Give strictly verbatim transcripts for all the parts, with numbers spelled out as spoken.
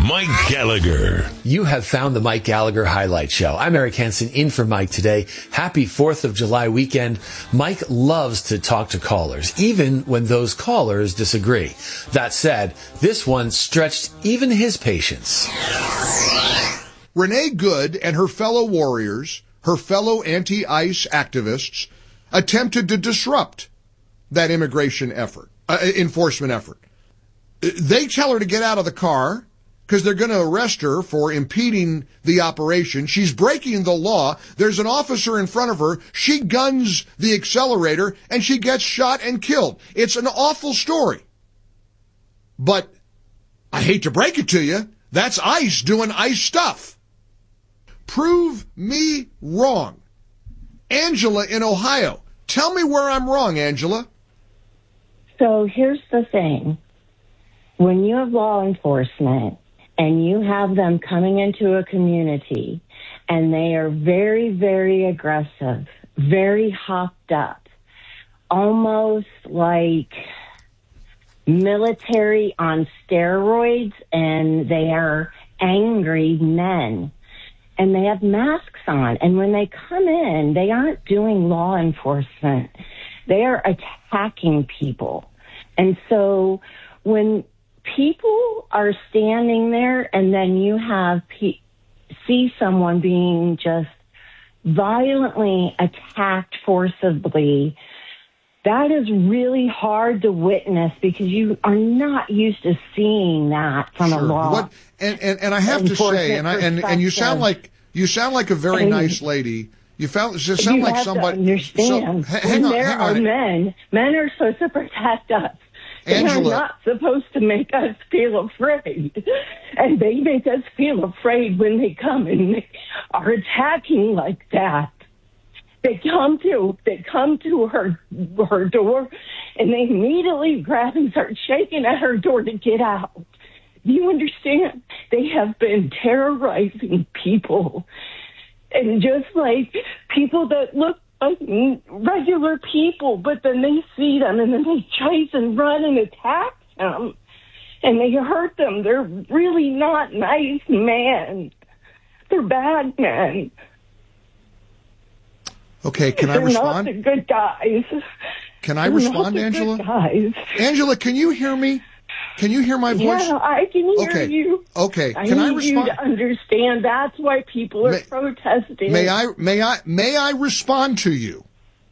Mike Gallagher. You have found the Mike Gallagher Highlight Show. I'm Eric Hansen, in for Mike today. Happy fourth of July weekend. Mike loves to talk to callers, even when those callers disagree. That said, this one stretched even his patience. Renee Good and her fellow warriors, her fellow anti-ICE activists, attempted to disrupt that immigration effort, uh, enforcement effort. They tell her to get out of the car because they're going to arrest her for impeding the operation. She's breaking the law. There's an officer in front of her. She guns the accelerator and she gets shot and killed. It's an awful story. But I hate to break it to you, that's ICE doing ICE stuff. Prove me wrong. Angela in Ohio. Tell me where I'm wrong, Angela. So here's the thing. When you have law enforcement and you have them coming into a community and they are very, very aggressive, very hopped up, almost like military on steroids, and they are angry men. And they have masks on. And when they come in, they aren't doing law enforcement. They are attacking people. And so when people are standing there and then you have pe- see someone being just violently attacked forcibly, that is really hard to witness because you are not used to seeing that from Sure. a law. What, and, and, and I have to say, and, I, and, and you sound like you sound like a very and, nice lady. You found you sound you like have somebody. To understand, so, hang when on, there hang are on. men, men are supposed to protect us. They Angela. are not supposed to make us feel afraid. And they make us feel afraid when they come and they are attacking like that. They come to they come to her her door and they immediately grab and start shaking at her door to get out. Do you understand? They have been terrorizing people. And just like people that look like regular people, but then they see them and then they chase and run and attack them. And they hurt them. They're really not nice men. They're bad men. Okay, can I They're respond? They're not the good guys. Can I They're respond, not the Angela? Good guys. Angela, can you hear me? Can you hear my voice? Yeah, I can hear okay. you. Okay. I Can need I respond? you to understand. That's why people are may, protesting. May I? May I? May I respond to you?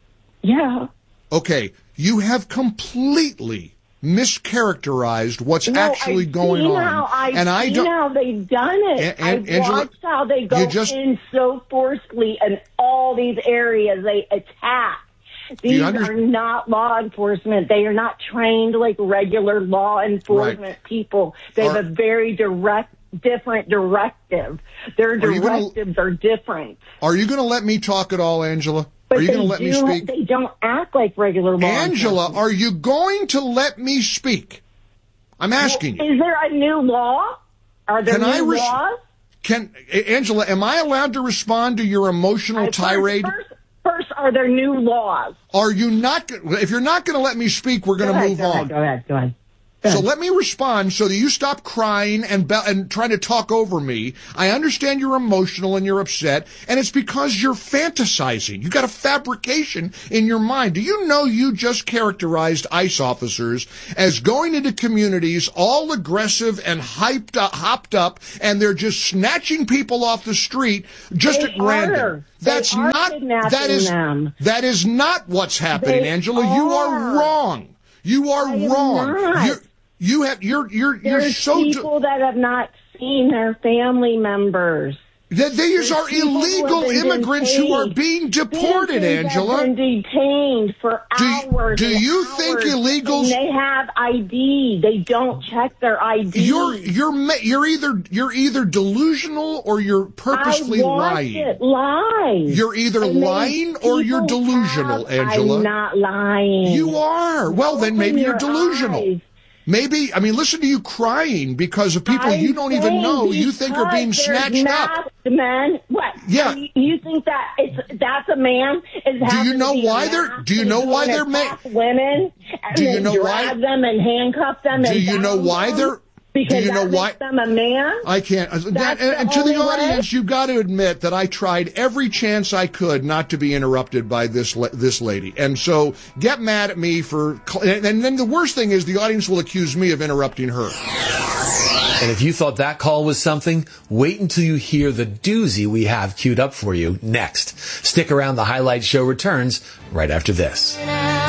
Yeah. Okay. You have completely mischaracterized what's no, actually I've going seen on, how, I've and I seen don't. how they've done it. And, and, I've Angela, watched how they go just, in so forcefully in all these areas. They attack. These under- are not law enforcement. They are not trained like regular law enforcement right. people. They are, have a very direct, different directive. Their directives are, gonna, are different. Are you going to let me talk at all, Angela? But are you going to let do, me speak? They don't act like regular law Angela, enforcement. are you going to let me speak? I'm asking well, you. Is there a new law? Are there Can new I res- laws? Can Angela, am I allowed to respond to your emotional I, tirade? First, first, first, are there new laws? Are you not? If you're not going to let me speak, we're going to move go on. Ahead, go ahead. Go ahead. So let me respond so that you stop crying and be- and trying to talk over me. I understand you're emotional and you're upset, and it's because you're fantasizing. You got a fabrication in your mind. Do you know you just characterized ICE officers as going into communities all aggressive and hyped up, hopped up, and they're just snatching people off the street just they at random? Are. That's they are not that is them. that is not what's happening, They Angela. are. You are wrong. You are I am wrong. not. You're, You have you're you're you're There's so people that have not seen their family members. That these are illegal immigrants who are being deported, Angela. Have been detained for hours. Do, do and you hours, think illegals? And they have I D. They don't check their I D. You're you're you're either you're either delusional or you're purposefully I watch lying. It live. You're either And lying or you're delusional, have, Angela. I'm not lying. You are. Well, Open then maybe you're your delusional. eyes. Maybe, I mean, listen to you crying because of people I'm you don't even know you think are being snatched up. Men, what? Yeah. You, you think that it's that's a man? Is do you know why they're? Do you know why they're men? Women. And do you know drag why? them and handcuff them? Do and you know why them they're? Because Do you know that why? makes them a man? I can't. uh, that- the and, and to the only way? audience, you've got to admit that I tried every chance I could not to be interrupted by this la- this lady. And so get mad at me for, cl- and, and then the worst thing is the audience will accuse me of interrupting her. And if you thought that call was something, wait until you hear the doozy we have queued up for you next. Stick around. The Highlight Show returns right after this.